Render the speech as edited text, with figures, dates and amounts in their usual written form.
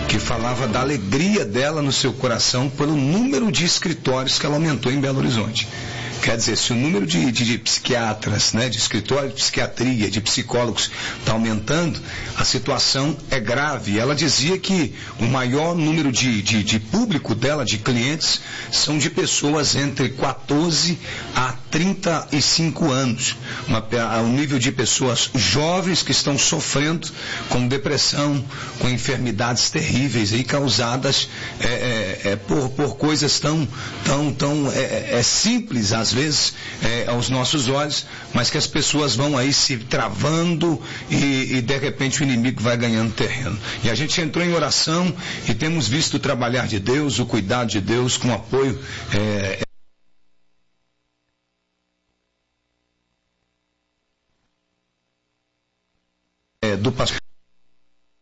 que falava da alegria dela no seu coração pelo número de escritórios que ela aumentou em Belo Horizonte. Quer dizer, se o número de psiquiatras, né, de escritórios de psiquiatria, de psicólogos está aumentando, a situação é grave. Ela dizia que o maior número de público dela, de clientes, são de pessoas entre 14 a 35 anos. Um nível de pessoas jovens que estão sofrendo com depressão, com enfermidades terríveis aí causadas por coisas tão simples, às vezes, aos nossos olhos, mas que as pessoas vão aí se travando e de repente o inimigo vai ganhando terreno. E a gente entrou em oração e temos visto o trabalhar de Deus, o cuidado de Deus, com apoio do pastor.